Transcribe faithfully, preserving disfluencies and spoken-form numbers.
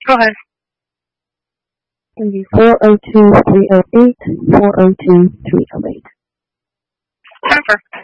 Go ahead. It'll be four oh two, three oh eight, four oh two, three oh eight. Jennifer.